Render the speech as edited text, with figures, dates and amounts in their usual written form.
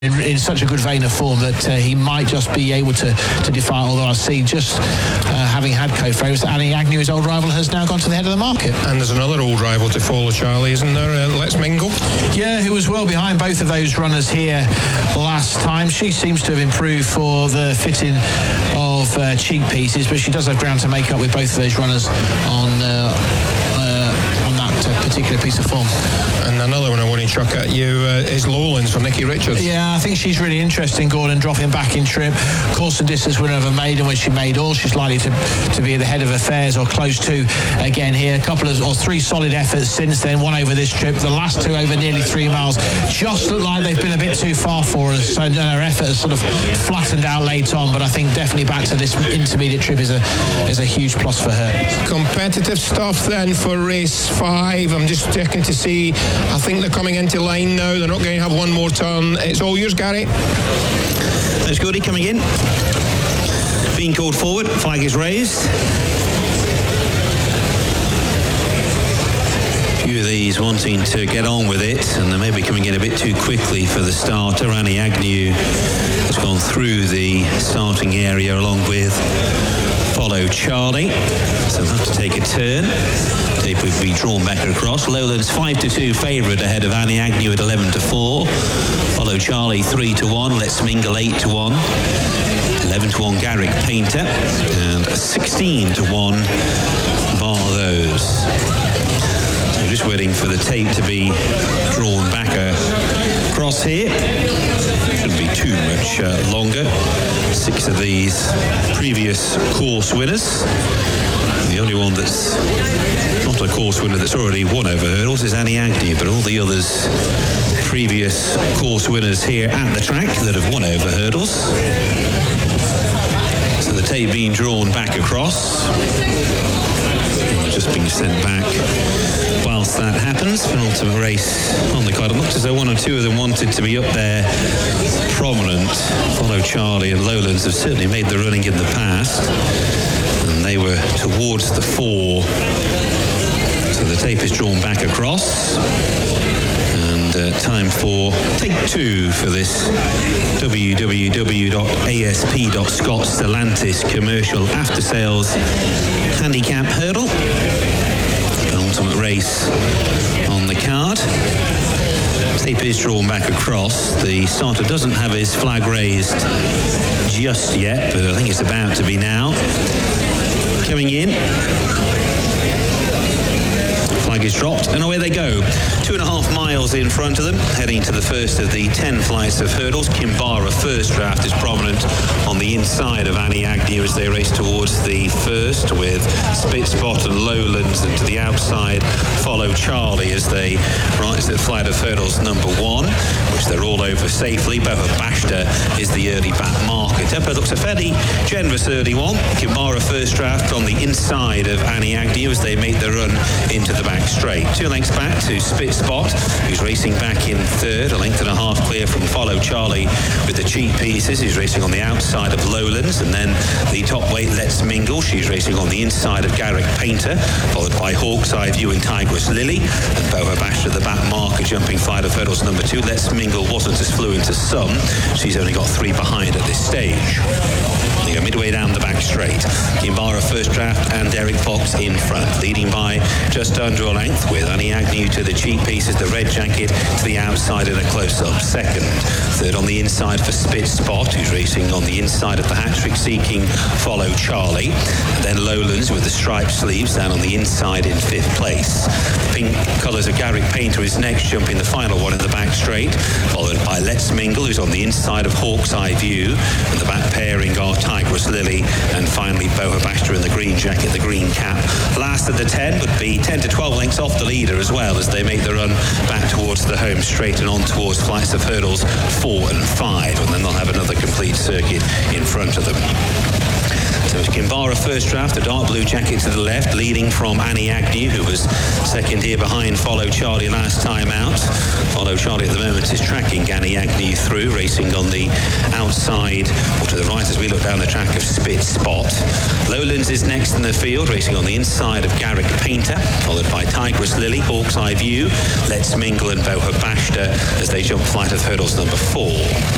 in such a good vein of form that he might just be able to defy, although I see just having had co-favourites, Annie Agnew, his old rival, has now gone to the head of the market. And there's another old rival to follow, Charlie, isn't there? Let's Mingle. Yeah, who was well behind both of those runners here last time. She seems to have improved for the fitting of cheek pieces, but she does have ground to make up with both of those runners on that particular piece of form. And another one I want to chuck at you is Lowlands for Nikki Richards. Yeah, I think she's really interesting, Gordon, dropping back in trim. Course and distance winner of a maiden when she made all. She's likely to be at the head of affairs or close to again here. A couple of, or three solid efforts since then, one over this trip. The last two over nearly 3 miles just look like they've been a bit too far for us. So her effort has sort of flattened out late on, but I think definitely back to this intermediate trip is a huge plus for her. Competitive stuff then for race 5. I'm just checking to see. I think they're coming into line now. They're not going to have one more turn. It's all yours, Gary. There's Goody coming in. Being called forward. Flag is raised. A few of these wanting to get on with it, and they may be coming in a bit too quickly for the starter. Annie Agnew has gone through the starting area along with Follow Charlie, so they'll have to take a turn. Tape would be drawn back across. Lowlands 5-2 favourite ahead of Annie Agnew at 11-4. Follow Charlie 3-1. Let's Mingle 8-1. 11-1 Garrick Painter, and 16-1 bar those. So just waiting for the tape to be drawn back across here. Shouldn't be too much longer. 6 of these previous course winners. The only one that's not a course winner that's already won over hurdles is Annie Agnew, but all the others previous course winners here at the track that have won over hurdles. So the tape being drawn back across, just being sent back whilst that happens. Penultimate race on the card. It looks as though one or two of them wanted to be up there prominent. Follow Charlie and Lowlands have certainly made the running in the past, and they were towards the 4. So the tape is drawn back across, and time for take 2 for this www.asp.scott.stellantis commercial after sales handicap hurdle. Penultimate race on the card. Tape is drawn back across. The starter doesn't have his flag raised just yet, but I think it's about to be now. Coming in. Flag is dropped, and away they go. 2.5 miles in front of them, heading to the first of the 10 flights of hurdles. Kimbara First Draft is prominent on the inside of Annie Agnew as they race towards the first, with Spitspot and Lowlands, and to the outside Follow Charlie as they rise at flight of hurdles number 1, which they're all over safely. Boha Bashta is the early back marker. Tempo looks a fairly generous early one. Kimbara First Draft on the inside of Annie Agnew as they make the run into the back straight. 2 lengths back to Spitspot, who's racing back in third. 1.5 lengths clear from Follow Charlie with the cheap pieces, who's racing on the outside of Lowlands, and then the top weight Let's Mingle. She's racing on the inside of Garrick Painter, followed by Hawk's Eye View and Tigress Lily, and Boha Bashta, the back marker, jumping flight of hurdles number 2. Let's Mingle wasn't as fluent as some. She's only got 3 behind at this stage. They go midway down the back straight. Kimbara First Draft and Derek Fox in front, leading by just under a length, with Annie Agnew to the cheap pieces, the red jacket to the outside in a close-up second. Third on the inside for Spitspot, who's racing on the inside of the hat-trick seeking Follow Charlie. And then Lowlands with the striped sleeves down on the inside in 5th place. Pink colours of Garrick Painter is next, jumping the final one in the back straight, followed by Let's Mingle, who's on the inside of Hawk's Eye View, and the back pairing are Tigress Lily, and finally Boha Bashta in the green jacket, the green cap. Last of the 10 would be 10 to 12 lengths off the leader as well, as they make the run back towards the home straight and on towards flights of hurdles 4 and 5, and then they'll have another complete circuit in front of them. So it's Kimbara First Draft, the dark blue jacket to the left, leading from Annie Agnew, who was second here behind Follow Charlie last time out. Follow Charlie at the moment is tracking Annie Agnew through, racing on the outside, or to the right as we look down the track, of Spitspot. Lowlands is next in the field, racing on the inside of Garrick Painter, followed by Tigress Lily, Hawk's Eye View, Let's Mingle and Boha Bashta as they jump flight of hurdles number 4.